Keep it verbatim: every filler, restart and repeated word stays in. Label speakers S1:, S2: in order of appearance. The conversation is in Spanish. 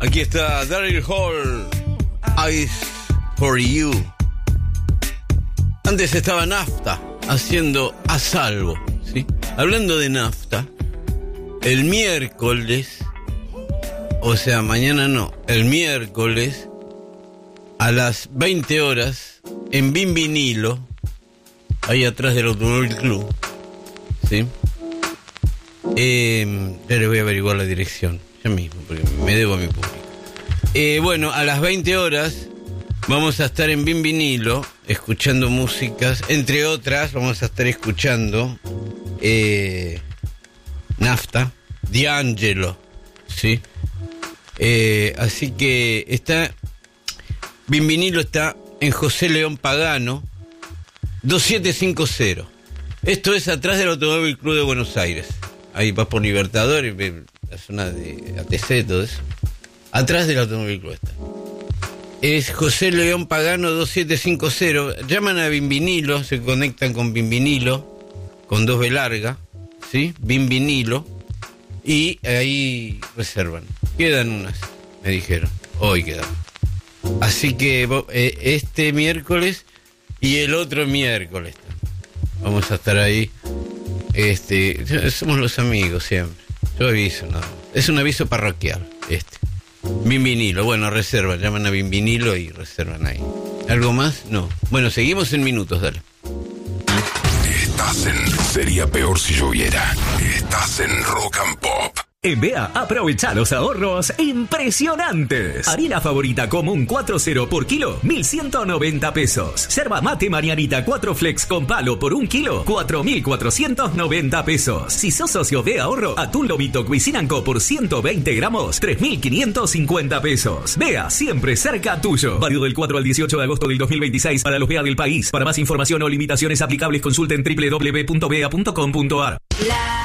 S1: Aquí está Daryl Hall, Eyes for You. Antes estaba Nafta haciendo A Salvo, ¿sí? Hablando de Nafta, el miércoles, o sea, mañana no, el miércoles a las veinte horas en Bimbinilo, ahí atrás del Automóvil Club, ¿sí? Eh, ya les voy a averiguar la dirección, ya mismo, porque me debo a mi público. Eh, bueno, a las veinte horas vamos a estar en Bimbinilo escuchando músicas, entre otras vamos a estar escuchando eh, Nafta, D'Angelo, ¿sí? Eh, así que está, Bimbinilo está en José León Pagano, dos siete cinco cero. Esto es atrás del Automóvil Club de Buenos Aires. Ahí vas por Libertadores, la zona de A T C, todo eso. Atrás del Automóvil Club está. Es José León Pagano dos siete cinco cero. Llaman a Bimbinilo, se conectan con Bimbinilo, con dos B larga, ¿sí? Bimbinilo. Y ahí reservan. Quedan unas, me dijeron. Hoy quedan. Así que eh, este miércoles y el otro miércoles vamos a estar ahí. Este, somos los amigos siempre. Yo aviso, no. Es un aviso parroquial, este. Bimbinilo, bueno, reservan, llaman a Bimbinilo y reservan ahí. ¿Algo más? No. Bueno, seguimos en minutos, dale.
S2: Estás en Sería Peor Si Lloviera. Estás en Rock and Pop.
S3: En B A, aprovecha los ahorros impresionantes. Harina favorita común cuatro cero por kilo, mil ciento noventa pesos. Yerba mate Marianita cuatro flex con palo por un kilo, cuatro mil cuatrocientos noventa pesos. Si sos socio de ahorro, atún lomito Cuisinanco por ciento veinte gramos, tres mil quinientos cincuenta pesos. B A, siempre cerca tuyo. Válido del cuatro al dieciocho de agosto del dos mil veintiséis para los B A del país. Para más información o limitaciones aplicables, consulten doble u doble u doble u punto b a punto com punto a r.